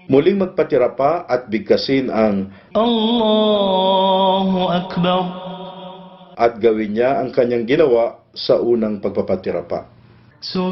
muling magpatira pa at bigkasin ang Allahu Akbar. At gawin niya ang kanyang ginawa sa unang pagpapatira pa.